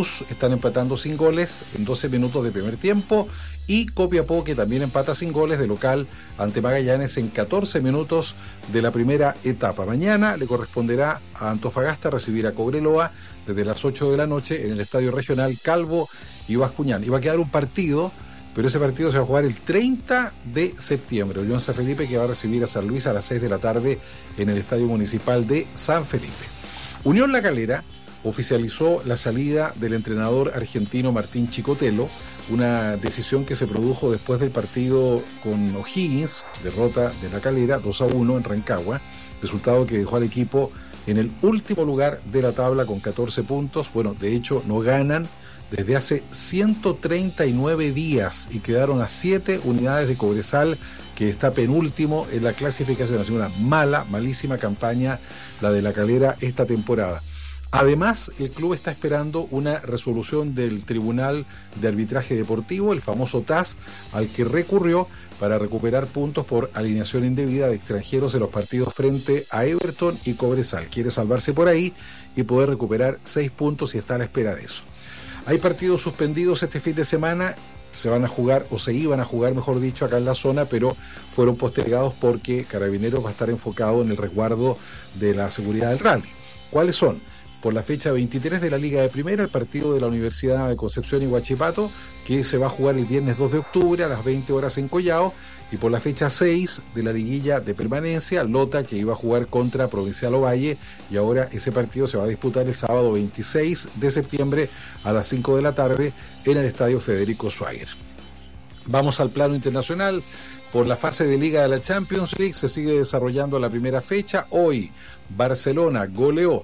Cruz están empatando sin goles en 12 minutos de primer tiempo, y Copiapó, que también empata sin goles de local ante Magallanes en 14 minutos de la primera etapa. Mañana le corresponderá a Antofagasta recibir a Cobreloa desde las 8 de la noche en el Estadio Regional Calvo y Bascuñán. Y va a quedar un partido, pero ese partido se va a jugar el 30 de septiembre. Unión San Felipe, que va a recibir a San Luis a las 6 de la tarde en el Estadio Municipal de San Felipe. Unión La Calera oficializó la salida del entrenador argentino Martín Chicotelo, una decisión que se produjo después del partido con O'Higgins, derrota de La Calera 2-1 en Rancagua, resultado que dejó al equipo en el último lugar de la tabla con 14 puntos. Bueno, de hecho no ganan desde hace 139 días y quedaron a 7 unidades de Cobresal, que está penúltimo en la clasificación. Ha sido una malísima campaña la de La Calera esta temporada. Además, el club está esperando una resolución del Tribunal de Arbitraje Deportivo, el famoso TAS, al que recurrió para recuperar puntos por alineación indebida de extranjeros en los partidos frente a Everton y Cobresal. Quiere salvarse por ahí y poder recuperar 6 puntos y está a la espera de eso. Hay partidos suspendidos este fin de semana, se van a jugar, o se iban a jugar, mejor dicho, acá en la zona, pero fueron postergados porque Carabineros va a estar enfocado en el resguardo de la seguridad del rally. ¿Cuáles son? Por la fecha 23 de la Liga de Primera, el partido de la Universidad de Concepción y Huachipato, que se va a jugar el viernes 2 de octubre a las 20 horas en Collao, y por la fecha 6 de la liguilla de permanencia, Lota, que iba a jugar contra Provincial Ovalle, y ahora ese partido se va a disputar el sábado 26 de septiembre a las 5 de la tarde en el Estadio Federico Schweiger. Vamos al plano internacional. Por la fase de Liga de la Champions League se sigue desarrollando la primera fecha. Hoy Barcelona goleó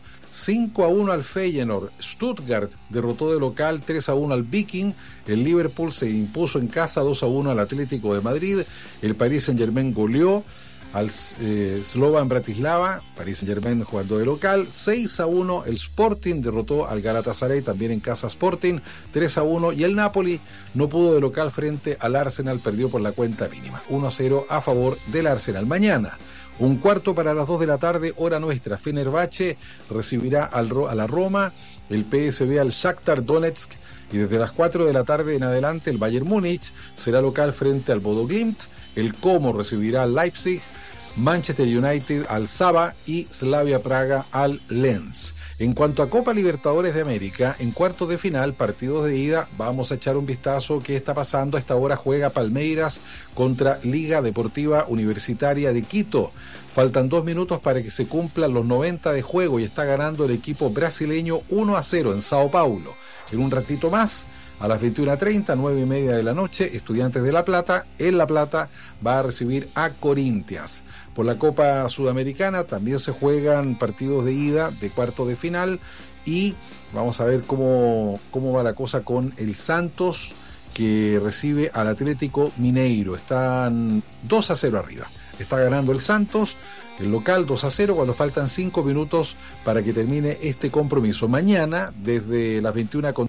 5-1 al Feyenoord, Stuttgart derrotó de local 3-1 al Viking, el Liverpool se impuso en casa 2-1 al Atlético de Madrid, el Paris Saint-Germain goleó al Slovan Bratislava, Paris Saint-Germain jugando de local, 6-1 el Sporting derrotó al Galatasaray, también en casa Sporting, 3-1, y el Napoli no pudo de local frente al Arsenal, perdió por la cuenta mínima, 1-0 a favor del Arsenal. Mañana, 1:15 para las 2 de la tarde, hora nuestra, Fenerbahce recibirá a la Roma, el PSV al Shakhtar Donetsk, y desde las 4 de la tarde en adelante el Bayern Múnich será local frente al Bodo Glimt, el Como recibirá al Leipzig, Manchester United al Saba y Slavia Praga al Lens. En cuanto a Copa Libertadores de América, en cuartos de final, partidos de ida, vamos a echar un vistazo qué está pasando. A esta hora juega Palmeiras contra Liga Deportiva Universitaria de Quito. Faltan 2 minutos para que se cumplan los 90 de juego y está ganando el equipo brasileño 1-0 en Sao Paulo. En un ratito más, a las 21:30, 9:30 de la noche, Estudiantes de La Plata, en La Plata, va a recibir a Corinthians. Por la Copa Sudamericana también se juegan partidos de ida de cuartos de final y vamos a ver cómo va la cosa con el Santos, que recibe al Atlético Mineiro. Están 2-0 arriba. Está ganando el Santos, el local 2-0, cuando faltan 5 minutos para que termine este compromiso. Mañana, desde las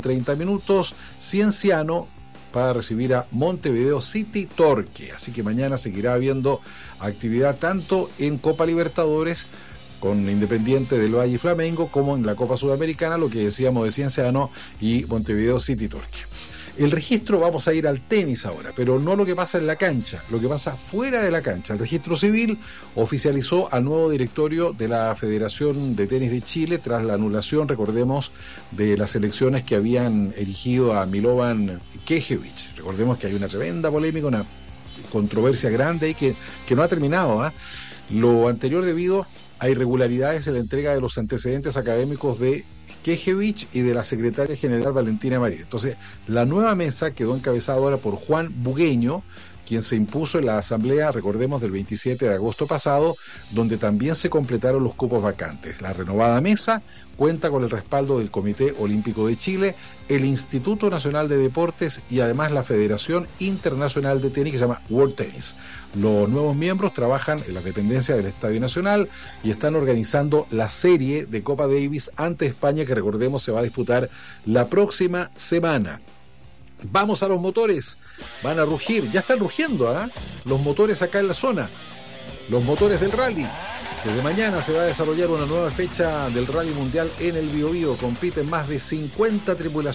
21:30, Cienciano va a recibir a Montevideo City Torque. Así que mañana seguirá habiendo actividad tanto en Copa Libertadores con Independiente del Valle y Flamengo, como en la Copa Sudamericana, lo que decíamos de Cienciano y Montevideo City Torque. El registro, vamos a ir al tenis ahora, pero no lo que pasa en la cancha, lo que pasa fuera de la cancha. El registro civil oficializó al nuevo directorio de la Federación de Tenis de Chile tras la anulación, recordemos, de las elecciones que habían erigido a Milovan Kejevic. Recordemos que hay una tremenda polémica, una controversia grande ahí que no ha terminado, ¿eh? Lo anterior debido a irregularidades en la entrega de los antecedentes académicos de Kejevic y de la secretaria general Valentina María. Entonces, la nueva mesa quedó encabezada ahora por Juan Bugueño, quien se impuso en la asamblea, recordemos, del 27 de agosto pasado, donde también se completaron los cupos vacantes. La renovada mesa cuenta con el respaldo del Comité Olímpico de Chile, el Instituto Nacional de Deportes y además la Federación Internacional de Tenis, que se llama World Tennis. Los nuevos miembros trabajan en las dependencias del Estadio Nacional y están organizando la serie de Copa Davis ante España, que recordemos se va a disputar la próxima semana. Vamos a los motores, van a rugir, ya están rugiendo, los motores acá en la zona, los motores del rally. Desde mañana se va a desarrollar una nueva fecha del Rally Mundial en el Biobío. Compiten más de 50 tripulaciones